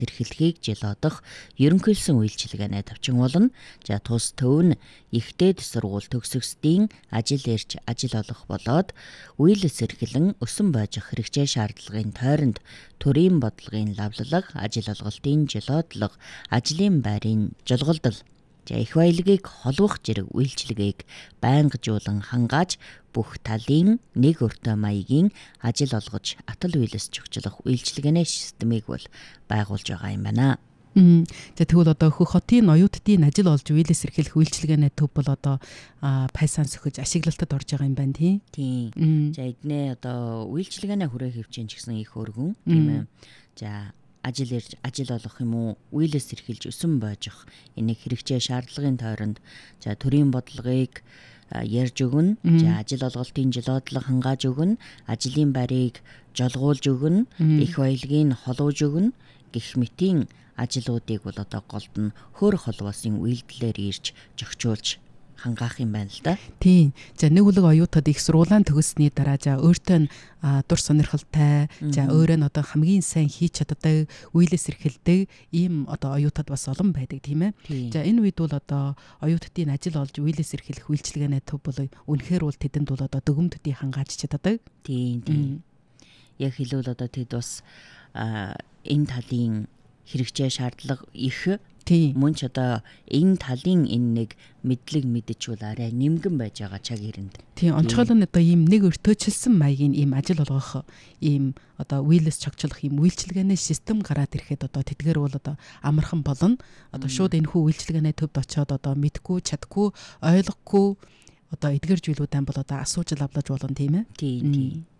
эрхлэхийг жил одох ерөнхийлсөн үйлчилгээний тавчин болно. За тус төв нь ихтэй сургууль төгсгсдийн ажил эрж ажил олох болоод үйлс эрхлэн өсөн бойжих хэрэгцээ шаардлагын тойронд төрийн бодлогын лавлалга, ажил олголтын жилоодлого, ажлын байрын жолголдол, их баялагийг холбох зэрэг үйлчилгээг байнгажуулан хангааж бүх талын нэг өртөө маягийн ажил олгож атал үйлс чухчлах үйлчилгээний системийг бол байгуулж байгаа юм байна. За тэгвэл одоо хөх хотын оюутдын ажил олж үйлс эрхлэх үйлчилгээний төв бол одоо пайсан сөхөж ашиглалтад орж байгаа юм байна тийм. За эднээ одоо үйлчилгээний хүрээ хөвчин ч гэсэн их өргөн тийм ээ. За ажил эрж ажил олох юм уу, үйлс эрхэлж өсөн бойжих энийг хэрэгцээ шаардлагын тойронд за төрийн бодлогыг ярьж өгнө. За ажил олголтын жилоодлого хангааж өгнө, ажлын байрыг жолгуулж өгнө, их баялагийг холууж өгнө гэх мэтийн ажлуудыг бол одоо голд нь хөр холбоосын үйлдэлээр ирж зохицуулж хангаах юм байна л да. Тийм. За нэг үлэг оюутад их сургуулаан төгссөний дараа за өөртөө дур сонирхолтой, за өөрөө нь одоо хамгийн сайн хийж чаддаг, үйлс эрхэлдэг ийм одоо оюутад бас олон байдаг тийм ээ. За энэ үед бол одоо оюутдын ажил олж үйлс эрхлэх үйлчилгээний төв бол үнэхээр бол тэдэнд бол одоо дүгм төдий хангааж чаддаг. Тийм. Яг хэлвэл одоо тэд бас энэ талын хэрэгцээ шаардлага их мөн ч одоо энэ талын энэ нэг мэдлэг мэдчихвэл арай нэмгэн байж байгаа цаг ирэнд. Тийм онцгойлон одоо ийм нэг өртөөчилсөн маягийн ийм ажил олгох ийм одоо үйлс чогчлох ийм үйлчилгээний систем гараад ирэхэд одоо тэдгээр бол одоо амархан болно. Одоо шууд энэ хүү үйлчилгээний төвд очиод одоо мэдгүй, чадахгүй, ойлгохгүй одоо эдгээр зүйлүүдэн бол одоо асууж лавлаж болно тийм ээ. Тийм.